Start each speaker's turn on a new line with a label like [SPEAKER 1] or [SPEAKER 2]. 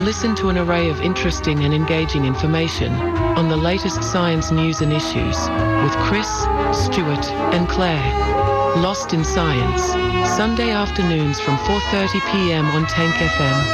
[SPEAKER 1] Listen to an array of interesting and engaging information on the latest science news and issues with Chris, Stuart, and Claire. Lost in Science, Sunday afternoons from 4:30 p.m. on Tank FM.